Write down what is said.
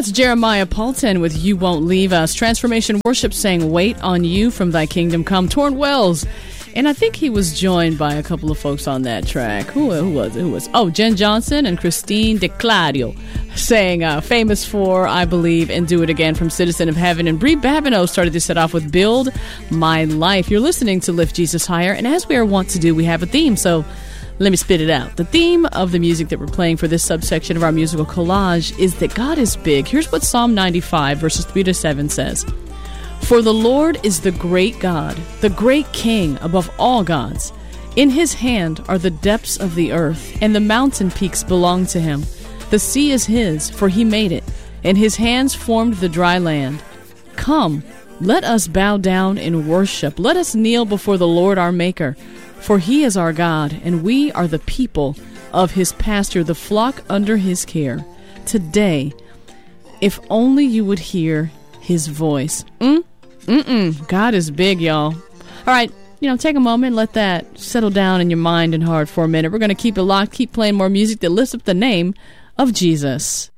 That's Jeremiah Paulton with You Won't Leave Us. Transformation Worship sang Wait on You from Thy Kingdom Come. Torn Wells. And I think he was joined by a couple of folks on that track. Who was? Oh, Jen Johnson and Christine DeClario sang Famous For, I Believe, and Do It Again from Citizen of Heaven. And Brie Babineau started to set off with Build My Life. You're listening to Lift Jesus Higher. And as we are wont to do, we have a theme. So let me spit it out. The theme of the music that we're playing for this subsection of our musical collage is that God is big. Here's what Psalm 95, verses 3 to 7 says. For the Lord is the great God, the great King above all gods. In his hand are the depths of the earth, and the mountain peaks belong to him. The sea is his, for he made it, and his hands formed the dry land. Come, let us bow down in worship. Let us kneel before the Lord our Maker. For he is our God, and we are the people of his pasture, the flock under his care. Today, if only you would hear his voice. God is big, y'all. All right, take a moment, let that settle down in your mind and heart for a minute. We're going to keep it locked, keep playing more music that lifts up the name of Jesus.